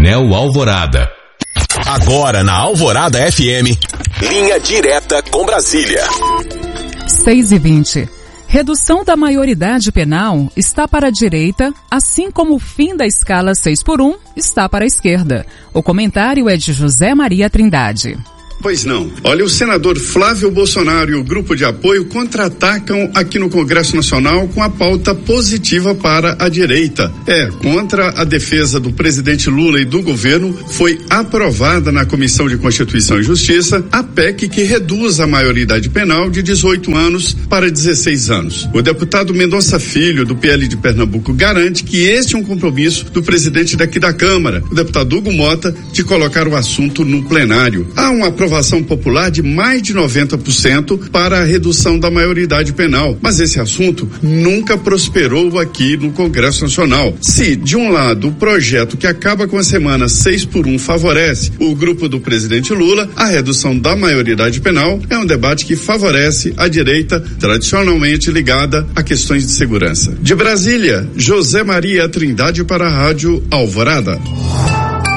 Coronel Alvorada. Agora na Alvorada FM, linha direta com Brasília. 6h20. Redução da maioridade penal está para a direita, assim como o fim da escala 6x1 está para a esquerda. O comentário é de José Maria Trindade. Pois não. Olha, o senador Flávio Bolsonaro e o grupo de apoio contra-atacam aqui no Congresso Nacional com a pauta positiva para a direita. Contra a defesa do presidente Lula e do governo, foi aprovada na Comissão de Constituição e Justiça a PEC que reduz a maioridade penal de 18 anos para 16 anos. O deputado Mendonça Filho, do PL de Pernambuco, garante que este é um compromisso do presidente daqui da Câmara, o deputado Hugo Mota, de colocar o assunto no plenário. Há uma aprovação popular de mais de 90% para a redução da maioridade penal. Mas esse assunto nunca prosperou aqui no Congresso Nacional. Se, de um lado, o projeto que acaba com a semana 6x1 favorece o grupo do presidente Lula, a redução da maioridade penal é um debate que favorece a direita, tradicionalmente ligada a questões de segurança. De Brasília, José Maria Trindade para a Rádio Alvorada.